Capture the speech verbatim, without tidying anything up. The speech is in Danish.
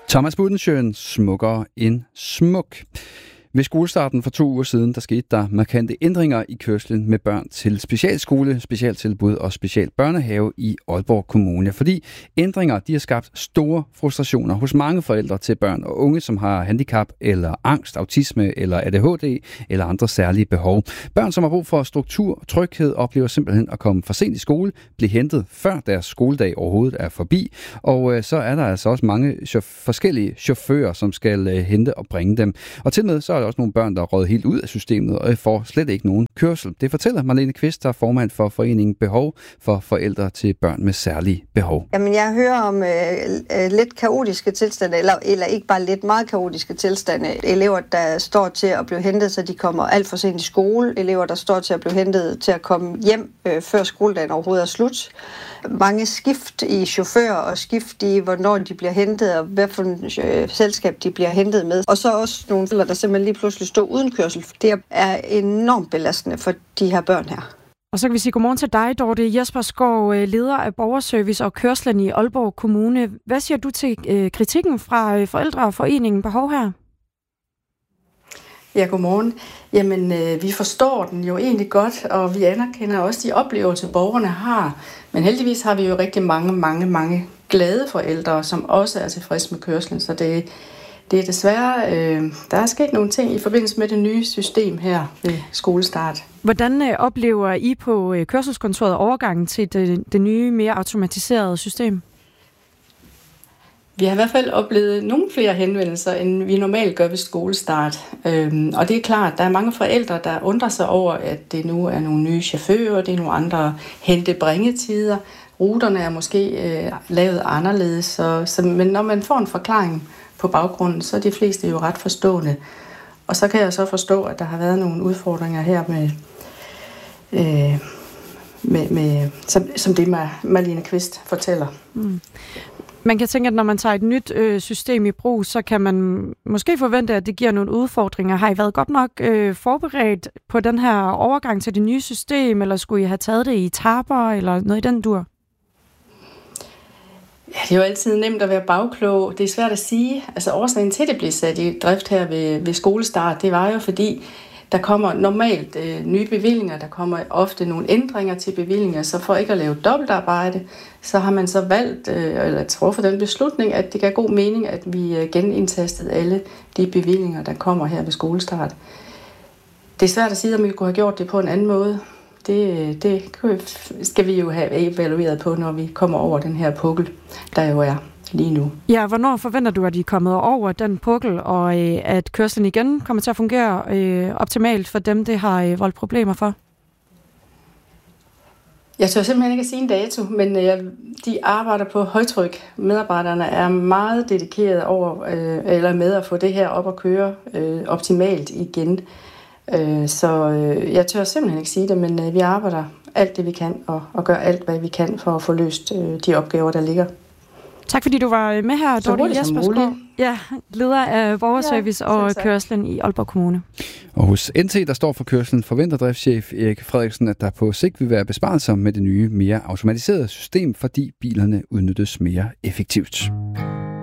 Thomas Budensjøen, smukkere end smuk. Ved skolestarten for to uger siden, der skete der markante ændringer i kørslen med børn til specialskole, specialtilbud og specialbørnehave i Aalborg Kommune. Fordi ændringer, de har skabt store frustrationer hos mange forældre til børn og unge, som har handicap eller angst, autisme eller A D H D eller andre særlige behov. Børn, som har brug for struktur og tryghed, oplever simpelthen at komme for sent i skole, blive hentet før deres skoledag overhovedet er forbi. Og øh, så er der altså også mange chauf- forskellige chauffører, som skal øh, hente og bringe dem. Og til med så er der også nogle børn, der er røget helt ud af systemet og får slet ikke nogen kørsel. Det fortæller Marlene Kvist, der er formand for foreningen Behov for forældre til børn med særlige behov. Jamen, jeg hører om øh, lidt kaotiske tilstande, eller, eller ikke bare lidt meget kaotiske tilstande. Elever, der står til at blive hentet, så de kommer alt for sent i skole. Elever, der står til at blive hentet til at komme hjem, øh, før skoledagen overhovedet er slut. Mange skift i chauffører og skift i, hvornår de bliver hentet, og hvad for en øh, selskab de bliver hentet med. Og så også nogle forældre, der simpelthen lige pludselig står uden kørsel. Det er enormt belastende for de her børn her. Og så kan vi sige godmorgen til dig, Dorte Jesperskov, leder af Borgerservice og Kørslen i Aalborg Kommune. Hvad siger du til øh, kritikken fra forældre og foreningen Behov her? Ja, godmorgen. Jamen, øh, vi forstår den jo egentlig godt, og vi anerkender også de oplevelser, borgerne har. Men heldigvis har vi jo rigtig mange, mange, mange glade forældre, som også er tilfredse med kørslen. Så det, det er desværre, øh, der er sket nogle ting i forbindelse med det nye system her ved skolestart. Hvordan øh, oplever I på øh, kørselskontoret overgangen til det, det nye, mere automatiserede system? Vi har i hvert fald oplevet nogle flere henvendelser, end vi normalt gør ved skolestart. Øhm, og det er klart, der er mange forældre, der undrer sig over, at det nu er nogle nye chauffører, det er nogle andre hente-bringetider. Ruterne er måske øh, lavet anderledes, så, så, men når man får en forklaring på baggrunden, så er de fleste jo ret forstående. Og så kan jeg så forstå, at der har været nogle udfordringer her med, øh, med, med som, som det Marlene Kvist fortæller. Mm. Man kan tænke, at når man tager et nyt øh, system i brug, så kan man måske forvente, at det giver nogle udfordringer. Har I været godt nok øh, forberedt på den her overgang til det nye system, eller skulle I have taget det i etaper, eller noget i den dur? Ja, det er jo altid nemt at være bagklog. Det er svært at sige. Altså årsagen til, det blev sat i drift her ved, ved skolestart, det var jo fordi, der kommer normalt øh, nye bevillinger, der kommer ofte nogle ændringer til bevillinger, så for ikke at lave dobbeltarbejde, så har man så valgt, øh, eller truffet den beslutning, at det gav god mening, at vi øh, genindtastede alle de bevillinger, der kommer her ved skolestart. Det er svært at sige, om vi kunne have gjort det på en anden måde. Det, det skal vi jo have evalueret på, når vi kommer over den her pukkel, der jo er lige nu. Ja, hvornår forventer du, at I er kommet over den pukkel, og øh, at kørslen igen kommer til at fungere øh, optimalt for dem, det har øh, voldt problemer for? Jeg tør simpelthen ikke at sige en dato, men øh, de arbejder på højtryk. Medarbejderne er meget dedikerede over, øh, eller med at få det her op at køre øh, optimalt igen. Øh, så øh, jeg tør simpelthen ikke sige det, men øh, vi arbejder alt det, vi kan, og, og gør alt, hvad vi kan for at få løst øh, de opgaver, der ligger. Tak fordi du var med her, Dorte Jesperskov. Ja, leder af Borgerservice ja, og Kørslen i Aalborg Kommune. Og hos N T, der står for kørslen, forventer driftschef Erik Frederiksen, at der på sigt vil være besparelser med det nye, mere automatiserede system, fordi bilerne udnyttes mere effektivt.